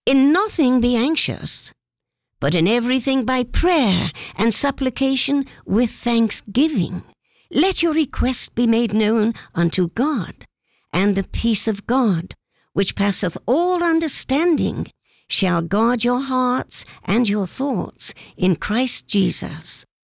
In nothing be anxious, but in everything by prayer and supplication with thanksgiving. Let your requests be made known unto God, and the peace of God, which passeth all understanding, shall guard your hearts and your thoughts in Christ Jesus.